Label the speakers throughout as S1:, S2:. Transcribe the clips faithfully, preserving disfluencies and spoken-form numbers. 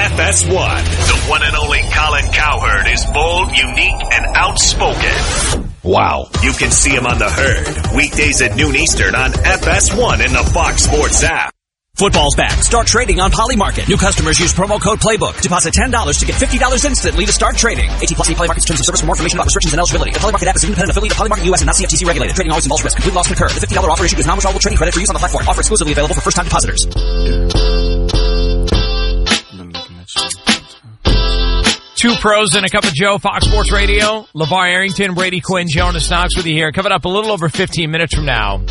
S1: F S one. The one and only Colin Cowherd is bold, unique, and outspoken.
S2: Wow.
S1: You can see him on The Herd, weekdays at noon Eastern on F S one and the Fox Sports app.
S3: Football's back. Start trading on Polymarket. New customers use promo code Playbook. Deposit ten dollars to get fifty dollars instantly to start trading. eighteen plus Polymarket's terms of service. For more information about restrictions and eligibility. The Polymarket app is an independent affiliate of Polymarket U S and not C F T C regulated. Trading always involves risk. Complete loss concur. The fifty dollars offer issued with non-withdrawable trading credit for use on the platform. Offer exclusively available for first-time depositors.
S4: Two pros and a cup of Joe, Fox Sports Radio. LeVar Arrington, Brady Quinn, Jonas Knox with you here. Coming up a little over fifteen minutes from now,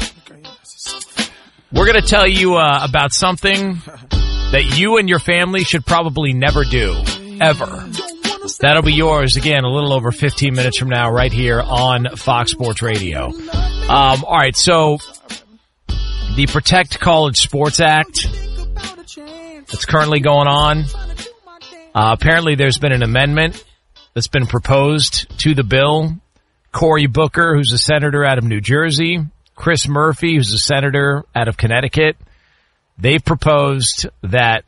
S4: we're going to tell you uh, about something that you and your family should probably never do, ever. That'll be yours, again, a little over fifteen minutes from now, right here on Fox Sports Radio. Um, all right, so the Protect College Sports Act that's currently going on. Uh, apparently there's been an amendment that's been proposed to the bill. Cory Booker, who's a senator out of New Jersey, Chris Murphy, who's a senator out of Connecticut, they've proposed that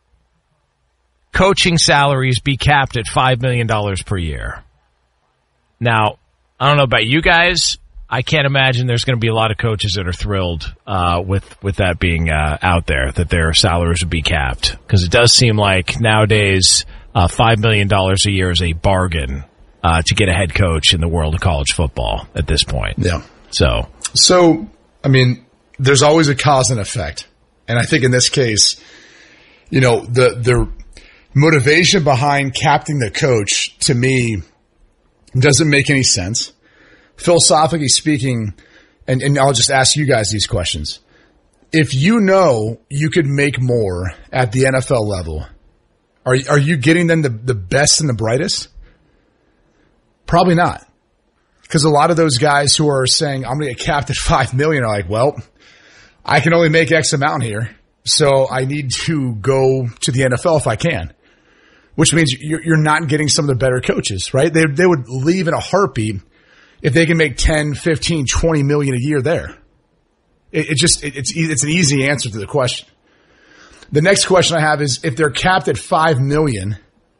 S4: coaching salaries be capped at five million dollars per year. Now, I don't know about you guys. I can't imagine there's going to be a lot of coaches that are thrilled uh, with, with that being uh, out there, that their salaries would be capped. Because it does seem like nowadays uh, five million dollars a year is a bargain uh, to get a head coach in the world of college football at this point.
S2: Yeah.
S4: So,
S2: so I mean, there's always a cause and effect. And I think in this case, you know, the the motivation behind capping the coach, to me, doesn't make any sense. Philosophically speaking, and, and I'll just ask you guys these questions. If you know you could make more at the N F L level, are, are you getting them the, the best and the brightest? Probably not. Because a lot of those guys who are saying, I'm going to get capped at five million dollars are like, well, I can only make X amount here, so I need to go to the N F L if I can. Which means you're, you're not getting some of the better coaches, right? They, they would leave in a heartbeat if they can make ten, fifteen, twenty million a year there. It, it just, it, it's, it's an easy answer to the question. The next question I have is, if they're capped at five million,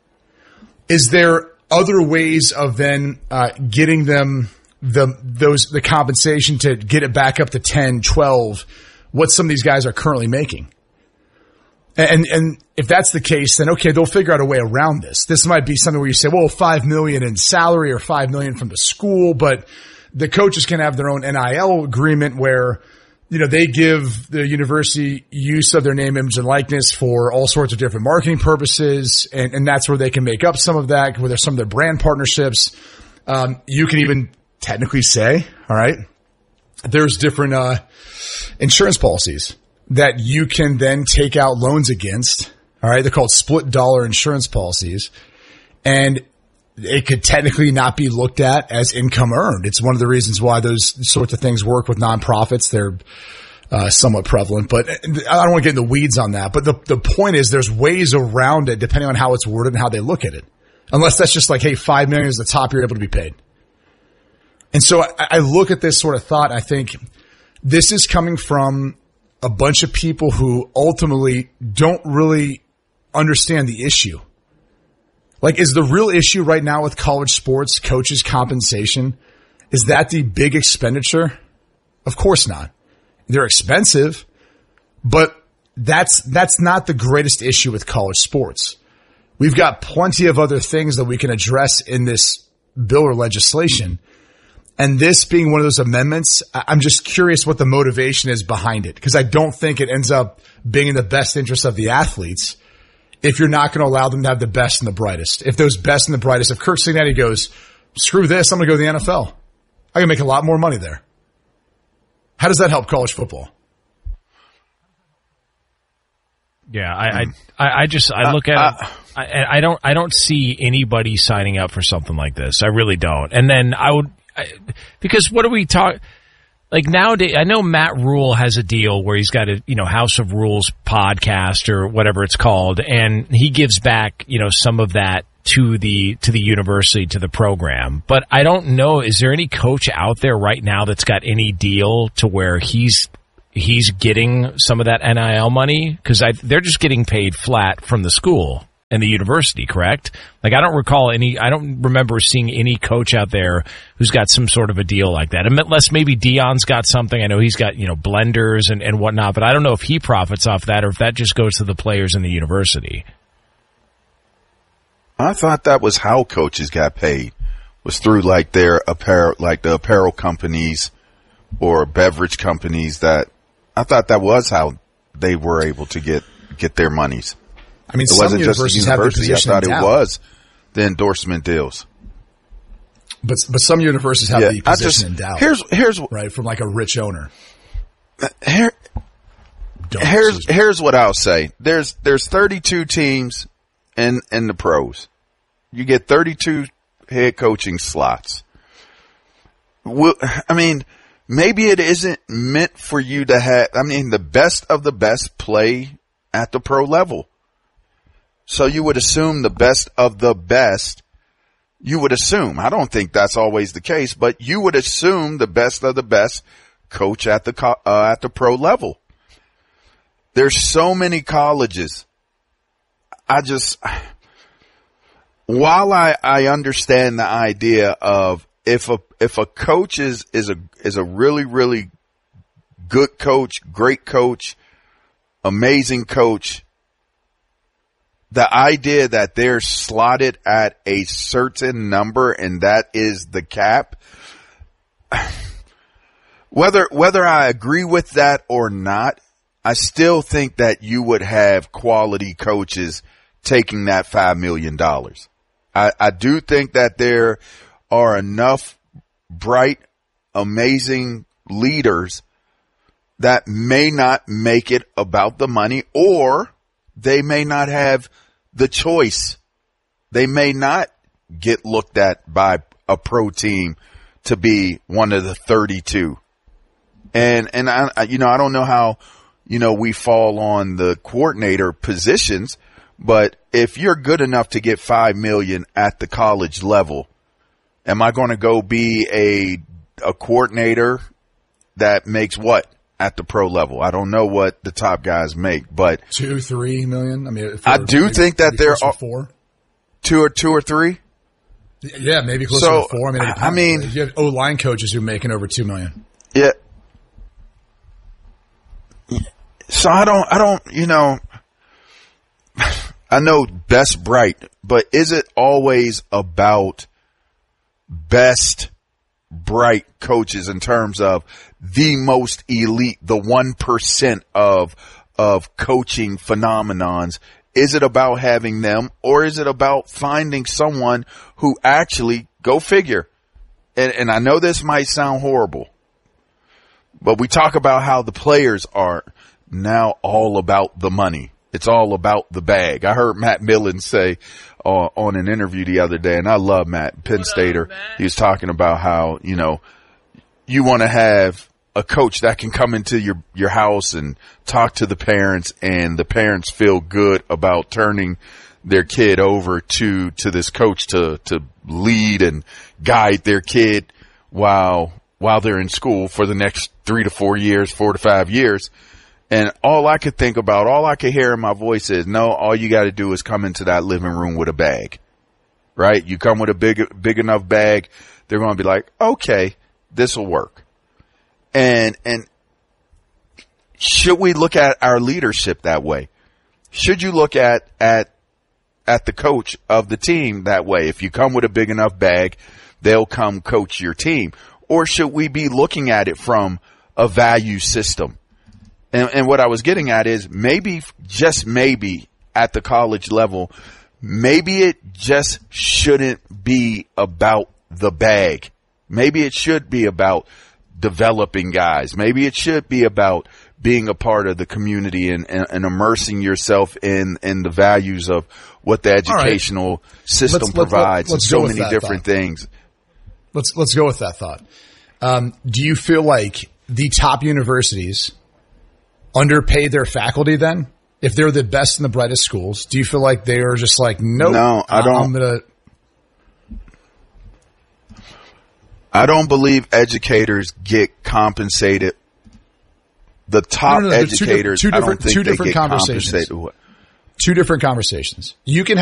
S2: is there other ways of then, uh, getting them the, those, the compensation to get it back up to ten, twelve, what some of these guys are currently making? And, and if that's the case, then okay, they'll figure out a way around this. This might be something where you say, well, five million in salary or five million from the school, but the coaches can have their own N I L agreement where, you know, they give the university use of their name, image, and likeness for all sorts of different marketing purposes. And, and that's where they can make up some of that, where there's some of their brand partnerships. Um, you can even technically say, all right, there's different, uh, insurance policies that you can then take out loans against. All right. They're called split dollar insurance policies, and it could technically not be looked at as income earned. It's one of the reasons why those sorts of things work with nonprofits. They're uh, somewhat prevalent, but I don't want to get in the weeds on that. But the, the point is there's ways around it depending on how it's worded and how they look at it. Unless that's just like, hey, five million is the top you're able to be paid. And so I, I look at this sort of thought, and I think this is coming from a bunch of people who ultimately don't really understand the issue. Like, is the real issue right now with college sports coaches' compensation, is that the big expenditure? Of course not. They're expensive, but that's, that's not the greatest issue with college sports. We've got plenty of other things that we can address in this bill or legislation. And this being one of those amendments, I'm just curious what the motivation is behind it, because I don't think it ends up being in the best interest of the athletes if you're not going to allow them to have the best and the brightest. If those best and the brightest, if Kirk Cignetti goes, screw this, I'm going to go to the N F L. I can make a lot more money there. How does that help college football?
S4: Yeah, I, I, I just, I look at
S5: uh,
S4: it, I, I don't, I don't see anybody signing up for something like this. I really don't. And then I would, I, because what are we talking? Like nowadays, I know Matt Rule has a deal where he's got a, you know, House of Rules podcast or whatever it's called, and he gives back, you know, some of that to the, to the university, to the program. But I don't know, is there any coach out there right now that's got any deal to where he's, he's getting some of that N I L money? Cause I, they're just getting paid flat from the school. and the university, correct? Like, I don't recall any, I don't remember seeing any coach out there who's got some sort of a deal like that. Unless maybe Dion's got something. I know he's got, you know, blenders and, and whatnot, but I don't know if he profits off that or if that just goes to the players in the university.
S5: I thought that was how coaches got paid, was through like their apparel, like the apparel companies or beverage companies. That I thought that was how they were able to get, get their monies.
S2: I mean,
S5: it
S2: some
S5: wasn't
S2: universities
S5: just the
S2: have their
S5: university. I
S2: position
S5: thought it
S2: endowed.
S5: was the endorsement deals.
S2: But but some universities have
S5: Yeah,
S2: the
S5: I
S2: position
S5: just,
S2: endowed.
S5: here's here's
S2: right from like a rich owner.
S5: Here,
S2: Don't,
S5: here's
S2: excuse me.
S5: here's what I'll say. There's there's thirty-two teams in in the pros. You get thirty-two head coaching slots. Well, I mean, maybe it isn't meant for you to have. I mean, the best of the best play at the pro level. So you would assume the best of the best. You would assume. I don't think that's always the case, but you would assume the best of the best coach at the co- uh, at the pro level. There's so many colleges. I just, while I, I understand the idea of if a if a coach is is a is a really really good coach, great coach, amazing coach, the idea that they're slotted at a certain number and that is the cap, whether whether I agree with that or not, I still think that you would have quality coaches taking that five million dollars. I, I do think that there are enough bright, amazing leaders that may not make it about the money, or they may not have the choice. They may not get looked at by a pro team to be one of the thirty-two. And, and I, you know, I don't know how, you know, we fall on the coordinator positions, but if you're good enough to get five million at the college level, am I going to go be a, a coordinator that makes what at the pro level? I don't know what the top guys make, but
S2: two, three million. I mean, if
S5: I
S2: we're-
S5: do
S2: maybe-
S5: think that
S2: maybe
S5: there
S2: closer to
S5: are
S2: four.
S5: two or two or three.
S2: Yeah, maybe closer
S5: So,
S2: to four. I mean, it
S5: I mean-
S2: depends. you have O line coaches who are making over two million.
S5: Yeah. So I don't, I don't, you know, I know best bright, but is it always about best bright coaches in terms of the most elite, the one percent of, of coaching phenomenons? Is it about having them, or is it about finding someone who actually, go figure, and, and I know this might sound horrible, but we talk about how the players are now all about the money. It's all about the bag. I heard Matt Millen say uh, on an interview the other day, and I love Matt, Penn Stater. He was talking about how, you know, you want to have a coach that can come into your, your house and talk to the parents, and the parents feel good about turning their kid over to, to this coach to, to lead and guide their kid while, while they're in school for the next three to four years, four to five years. And all I could think about, all I could hear in my voice is, no, all you got to do is come into that living room with a bag, right? You come with a big, big enough bag, they're going to be like, okay, this will work. And, and should we look at our leadership that way? Should you look at, at, at the coach of the team that way? If you come with a big enough bag, they'll come coach your team. Or should we be looking at it from a value system? And, and what I was getting at is maybe, just maybe at the college level, maybe it just shouldn't be about the bag. Maybe it should be about developing guys. Maybe it should be about being a part of the community and, and, and immersing yourself in, in the values of what the educational right. system
S2: let's,
S5: provides.
S2: Let's, let's
S5: and so many different
S2: thought.
S5: things.
S2: Let's, let's go with that thought. Um, do you feel like the top universities underpay their faculty then? If they're the best in the brightest schools, do you feel like they are just like, nope,
S5: no, I don't.
S2: I'm gonna.
S5: I don't believe educators get compensated. The top
S2: no, no, no,
S5: educators,
S2: two, two
S5: I don't
S2: different,
S5: think
S2: two
S5: they
S2: different
S5: get
S2: conversations.
S5: compensated.
S2: Two different conversations. You can